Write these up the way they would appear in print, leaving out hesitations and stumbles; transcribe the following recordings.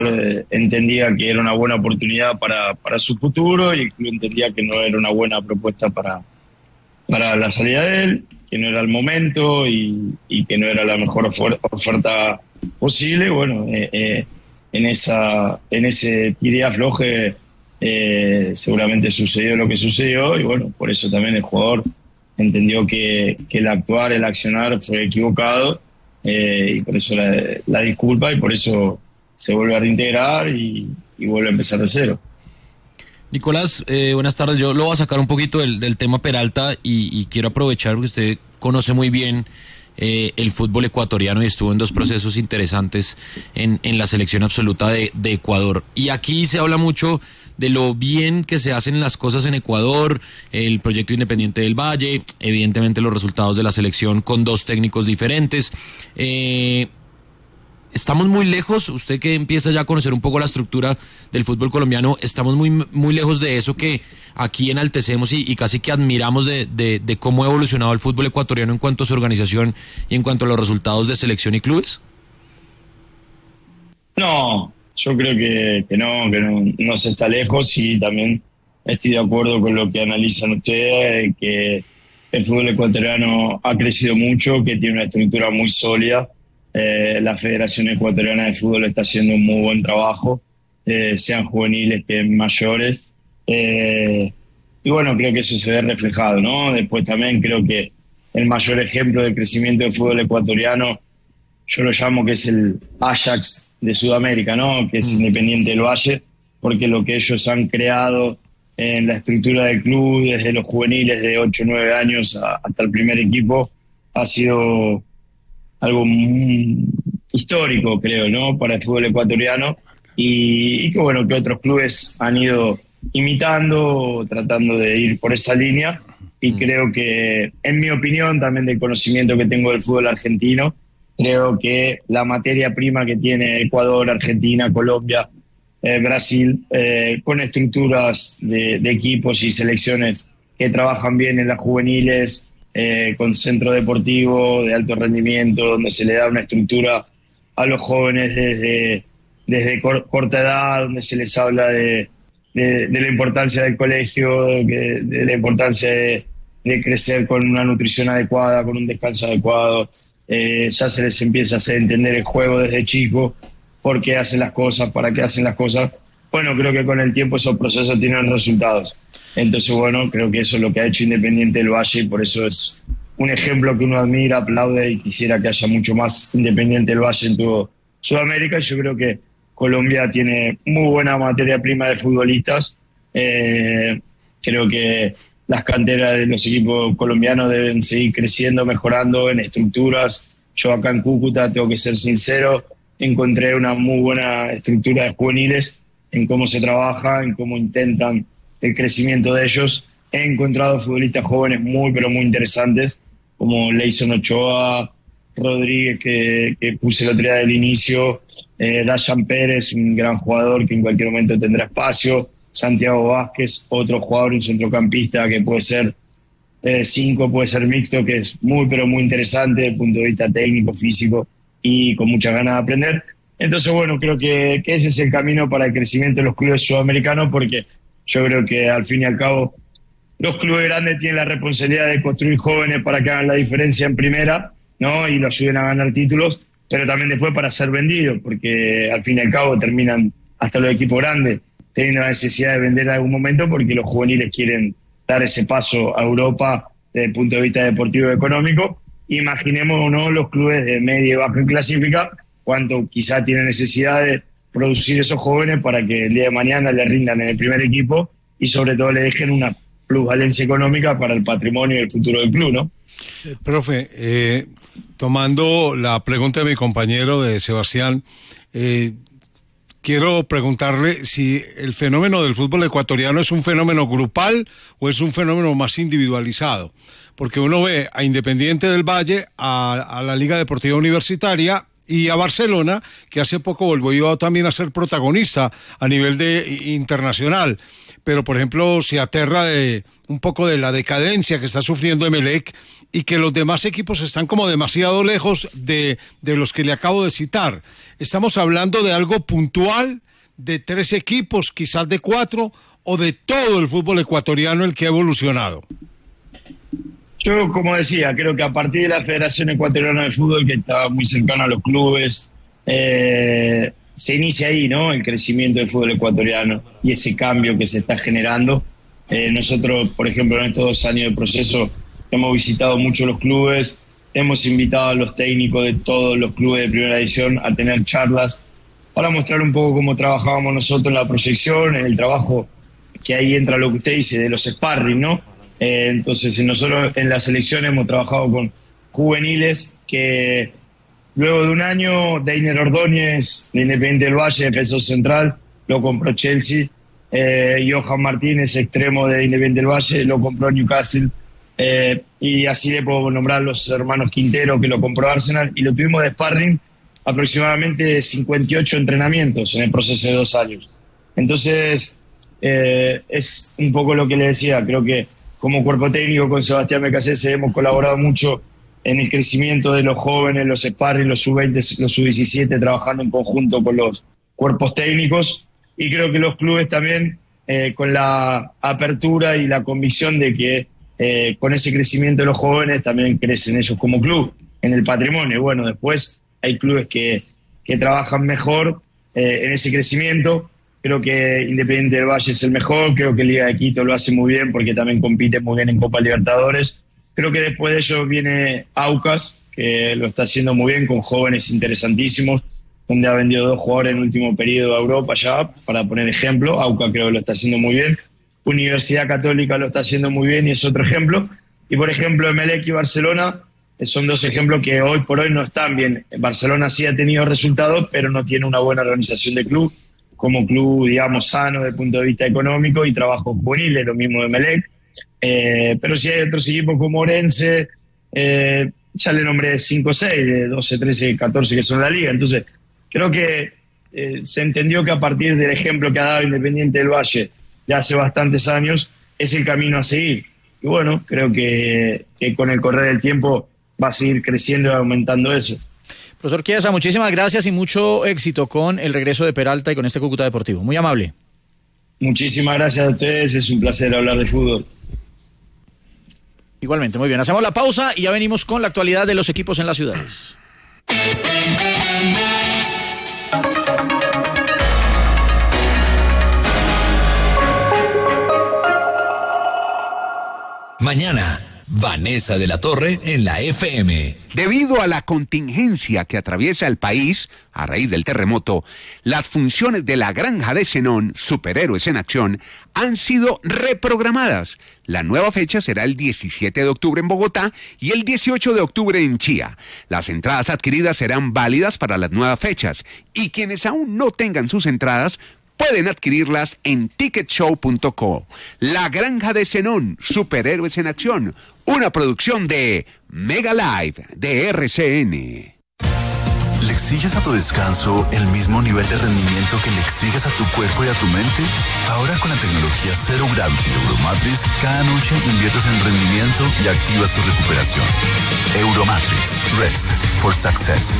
entendía que era una buena oportunidad para su futuro, y el club entendía que no era una buena propuesta para la salida de él, que no era el momento y que no era la mejor oferta posible. Bueno, en ese tire y afloje seguramente sucedió lo que sucedió, y bueno, por eso también el jugador entendió que el accionar fue equivocado, y por eso la disculpa, y por eso se vuelve a reintegrar y vuelve a empezar de cero. Nicolás, buenas tardes. Yo lo voy a sacar un poquito del tema Peralta y quiero aprovechar porque usted conoce muy bien el fútbol ecuatoriano y estuvo en dos procesos interesantes en la selección absoluta de Ecuador. Y aquí se habla mucho de lo bien que se hacen las cosas en Ecuador, el proyecto Independiente del Valle, evidentemente los resultados de la selección con dos técnicos diferentes. Estamos muy lejos, usted que empieza ya a conocer un poco la estructura del fútbol colombiano, estamos muy lejos de eso que aquí enaltecemos y casi que admiramos de cómo ha evolucionado el fútbol ecuatoriano en cuanto a su organización y en cuanto a los resultados de selección y clubes. No, yo creo que no se está lejos, y también estoy de acuerdo con lo que analizan ustedes, que el fútbol ecuatoriano ha crecido mucho, que tiene una estructura muy sólida. La Federación Ecuatoriana de Fútbol está haciendo un muy buen trabajo, sean juveniles que mayores, y bueno, creo que eso se ve reflejado, ¿no? Después también creo que el mayor ejemplo de crecimiento del fútbol ecuatoriano, yo lo llamo que es el Ajax de Sudamérica, ¿no? Que es Independiente del Valle, porque lo que ellos han creado en la estructura del club, desde los juveniles de 8 o 9 años hasta el primer equipo, ha sido algo histórico, creo, ¿no? Para el fútbol ecuatoriano, y que bueno, que otros clubes han ido imitando, tratando de ir por esa línea, y creo que, en mi opinión, también del conocimiento que tengo del fútbol argentino, creo que la materia prima que tiene Ecuador, Argentina, Colombia, Brasil, con estructuras de equipos y selecciones que trabajan bien en las juveniles, con centro deportivo de alto rendimiento, donde se le da una estructura a los jóvenes desde corta edad, donde se les habla de la importancia del colegio, de la importancia de crecer con una nutrición adecuada, con un descanso adecuado. Ya se les empieza a hacer entender el juego desde chico, por qué hacen las cosas, para qué hacen las cosas. Bueno, creo que con el tiempo esos procesos tienen resultados. Entonces, bueno, creo que eso es lo que ha hecho Independiente del Valle, y por eso es un ejemplo que uno admira, aplaude, y quisiera que haya mucho más Independiente del Valle en todo Sudamérica. Y yo creo que Colombia tiene muy buena materia prima de futbolistas. Creo que las canteras de los equipos colombianos deben seguir creciendo, mejorando en estructuras. Yo acá en Cúcuta, tengo que ser sincero, encontré una muy buena estructura de juveniles, en cómo se trabaja, en cómo intentan el crecimiento de ellos. He encontrado futbolistas jóvenes muy, pero muy interesantes, como Leison Ochoa, Rodríguez, que puse el otro día del inicio, Dayan Pérez, un gran jugador que en cualquier momento tendrá espacio, Santiago Vázquez, otro jugador, un centrocampista que puede ser 5, puede ser mixto, que es muy, pero muy interesante desde el punto de vista técnico, físico, y con muchas ganas de aprender. Entonces, bueno, creo que ese es el camino para el crecimiento de los clubes sudamericanos, porque yo creo que al fin y al cabo los clubes grandes tienen la responsabilidad de construir jóvenes para que hagan la diferencia en primera, ¿no? Y lo ayuden a ganar títulos, pero también después para ser vendidos, porque al fin y al cabo terminan hasta los equipos grandes teniendo la necesidad de vender en algún momento, porque los juveniles quieren dar ese paso a Europa desde el punto de vista deportivo y económico. Imaginemos, ¿no?, los clubes de media y baja clasifica, cuánto quizá tienen necesidad de producir esos jóvenes para que el día de mañana le rindan en el primer equipo y sobre todo le dejen una plusvalencia económica para el patrimonio y el futuro del club, ¿no? Profe, tomando la pregunta de mi compañero de Sebastián, quiero preguntarle si el fenómeno del fútbol ecuatoriano es un fenómeno grupal o es un fenómeno más individualizado, porque uno ve a Independiente del Valle, a la Liga Deportiva Universitaria y a Barcelona, que hace poco volvió también a ser protagonista a nivel internacional. Pero, por ejemplo, se aterra un poco de la decadencia que está sufriendo Emelec y que los demás equipos están como demasiado lejos de los que le acabo de citar. Estamos hablando de algo puntual, de 3 equipos, quizás de 4, o de todo el fútbol ecuatoriano el que ha evolucionado. Yo, como decía, creo que a partir de la Federación Ecuatoriana de Fútbol, que está muy cercana a los clubes, se inicia ahí, ¿no?, el crecimiento del fútbol ecuatoriano y ese cambio que se está generando. Nosotros, por ejemplo, en estos 2 años de proceso hemos visitado mucho los clubes, hemos invitado a los técnicos de todos los clubes de primera división a tener charlas para mostrar un poco cómo trabajábamos nosotros en la proyección, en el trabajo, que ahí entra lo que usted dice, de los sparring, ¿no? Entonces nosotros en la selección hemos trabajado con juveniles que luego de un año, Deiner Ordóñez de Independiente del Valle, defensor central, lo compró Chelsea. Johan Martínez, extremo de Independiente del Valle, lo compró Newcastle. Y así le puedo nombrar los hermanos Quintero, que lo compró Arsenal, y lo tuvimos de sparring aproximadamente 58 entrenamientos en el proceso de 2 años. Entonces, es un poco lo que le decía. Creo que como cuerpo técnico con Sebastián Becasese hemos colaborado mucho en el crecimiento de los jóvenes, los sparring, los sub-20, los sub-17, trabajando en conjunto con los cuerpos técnicos, y creo que los clubes también con la apertura y la convicción de que con ese crecimiento de los jóvenes también crecen ellos como club en el patrimonio. Bueno, después hay clubes que trabajan mejor en ese crecimiento. Creo que Independiente del Valle es el mejor, creo que Liga de Quito lo hace muy bien porque también compite muy bien en Copa Libertadores. Creo que después de ello viene Aucas, que lo está haciendo muy bien con jóvenes interesantísimos, donde ha vendido 2 jugadores en el último periodo a Europa ya, para poner ejemplo. Aucas creo que lo está haciendo muy bien. Universidad Católica lo está haciendo muy bien y es otro ejemplo. Y por ejemplo, Emelec y Barcelona son 2 ejemplos que hoy por hoy no están bien. Barcelona sí ha tenido resultados, pero no tiene una buena organización de club, como club, digamos, sano desde el punto de vista económico y trabajo juvenil, lo mismo de Emelec. Pero sí hay otros equipos como Orense, ya le nombré 5 o 6, de 12, 13, 14 que son la liga. Entonces, creo que se entendió que a partir del ejemplo que ha dado Independiente del Valle de hace bastantes años, es el camino a seguir. Y bueno, creo que con el correr del tiempo va a seguir creciendo y aumentando eso. Profesor Chiesa, muchísimas gracias y mucho éxito con el regreso de Peralta y con este Cúcuta Deportivo. Muy amable. Muchísimas gracias a ustedes, es un placer hablar de fútbol. Igualmente, muy bien. Hacemos la pausa y ya venimos con la actualidad de los equipos en las ciudades. Mañana, Vanessa de la Torre en la FM. Debido a la contingencia que atraviesa el país a raíz del terremoto, las funciones de la Granja de Zenón, Superhéroes en Acción, han sido reprogramadas. La nueva fecha será el 17 de octubre en Bogotá y el 18 de octubre en Chía. Las entradas adquiridas serán válidas para las nuevas fechas y quienes aún no tengan sus entradas pueden adquirirlas en ticketshow.co. La Granja de Zenón, Superhéroes en Acción, una producción de Mega Live de RCN. ¿Le exiges a tu descanso el mismo nivel de rendimiento que le exiges a tu cuerpo y a tu mente? Ahora con la tecnología Zero Gravity de Euromatrix, cada noche inviertes en rendimiento y activas tu recuperación. Euromatrix, Rest for Success.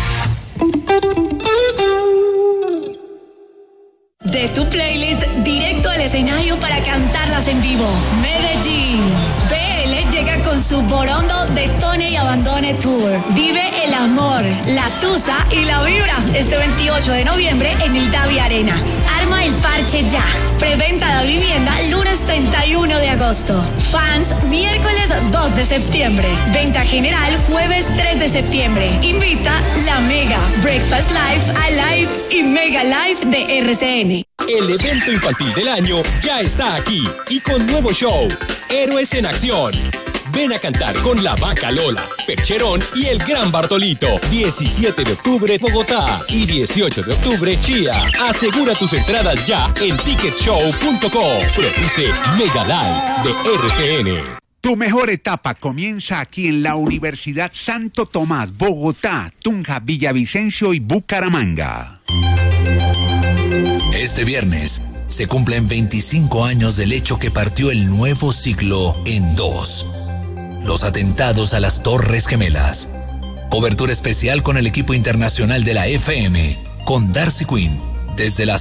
De tu playlist directo al escenario para cantarlas en vivo. Medellín. PL llega con su Borondo Detone y Abandone Tour. Vive el amor, la tusa y la vibra este 28 de noviembre en el Davi Arena. Arma el parche ya. Preventa de vivienda lunes 31 de agosto. Fans miércoles 2 de septiembre. Venta general jueves 3 de septiembre. Invita La Mega, Breakfast Live, Alive y Mega Live de RCN. El evento infantil del año ya está aquí y con nuevo show, Héroes en Acción. Ven a cantar con la Vaca Lola, Percherón y el Gran Bartolito. 17 de octubre Bogotá y 18 de octubre Chía. Asegura tus entradas ya en ticketshow.co. Produce Mega Live de RCN. Tu mejor etapa comienza aquí en la Universidad Santo Tomás, Bogotá, Tunja, Villavicencio y Bucaramanga. Este viernes se cumplen 25 años del hecho que partió el nuevo siglo en dos. Los atentados a las Torres Gemelas. Cobertura especial con el equipo internacional de la FM, con Darcy Quinn, desde las